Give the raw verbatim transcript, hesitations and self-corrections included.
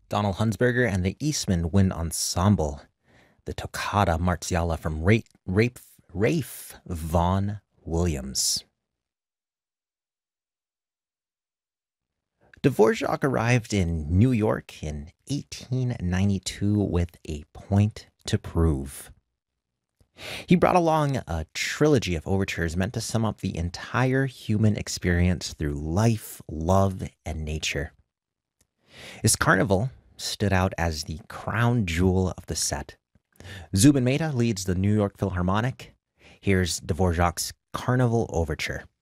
Donald Hunsberger and the Eastman Wind Ensemble, the Toccata Marziale from Rafe, Rafe, Rafe Vaughan Williams. Dvorak arrived in New York in eighteen ninety-two with a point to prove. He brought along a trilogy of overtures meant to sum up the entire human experience through life, love, and nature. His Carnival stood out as the crown jewel of the set. Zubin Mehta leads the New York Philharmonic. Here's Dvorak's Carnival Overture.